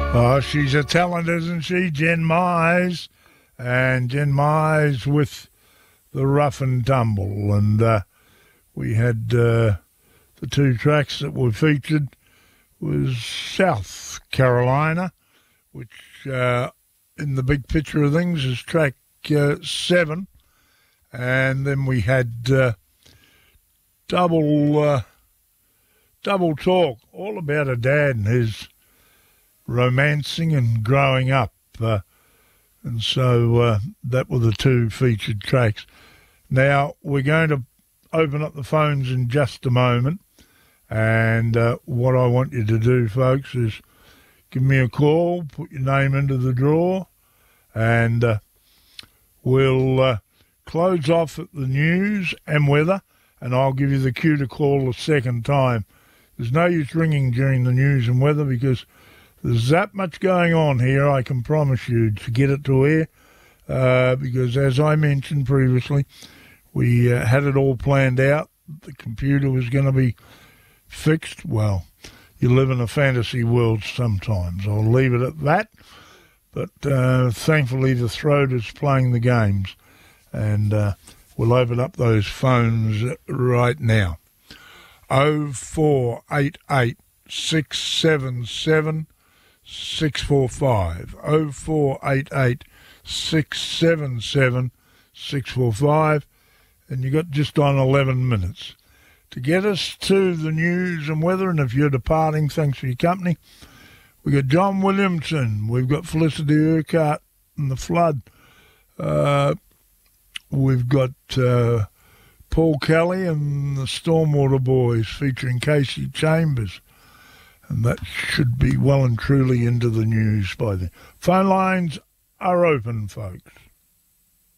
Oh, she's a talent, isn't she? Jen Mize. And Jen Mize with the Rough and Tumble. And we had the two tracks that were featured was South Carolina, which in the big picture of things is track 7. And then we had Double Talk, all about a dad and his romancing and growing up. And so that were the two featured tracks. Now, we're going to open up the phones in just a moment. And what I want you to do, folks, is give me a call, put your name into the draw, and we'll close off at the news and weather, and I'll give you the cue to call the second time. There's no use ringing during the news and weather because there's that much going on here, I can promise you, to get it to air, because as I mentioned previously, we had it all planned out. The computer was going to be fixed. Well, you live in a fantasy world sometimes. I'll leave it at that. But thankfully the throat is playing the games, and we'll open up those phones right now. 0488 677 645. 0488 677 645. And you got just on 11 minutes to get us to the news and weather. And if you're departing, thanks for your company. We got John Williamson. We've got Felicity Urquhart and the flood. We've got Paul Kelly and the Stormwater Boys featuring Casey Chambers. And that should be well and truly into the news by then. Phone lines are open, folks.